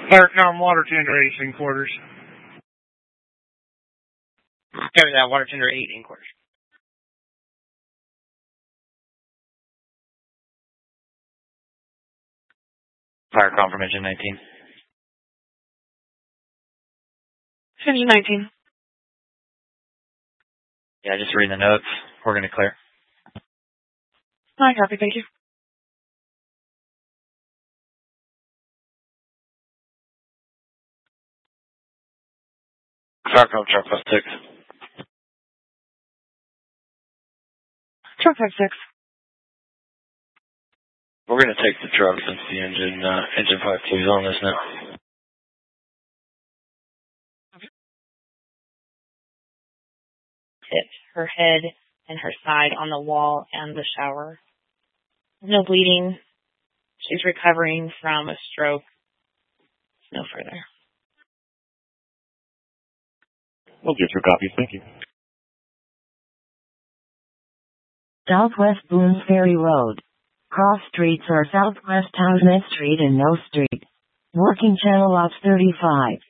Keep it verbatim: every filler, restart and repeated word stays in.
Firecom water tender eight in quarters. Copy that, water tender eight in quarters. Firecom from engine nineteen. Engine nineteen. Yeah, just reading the notes. We're going to clear. I copy, thank you. Firecom truck plus six. Truck five six. We're going to take the truck since the engine, uh, engine five two is on this now. Hit her head and her side on the wall and the shower. No bleeding. She's recovering from a stroke. No further. We'll get your copies. Thank you. Southwest Boones Ferry Road. Cross streets are Southwest Townsend Street and No Street. Working channel ops thirty-five.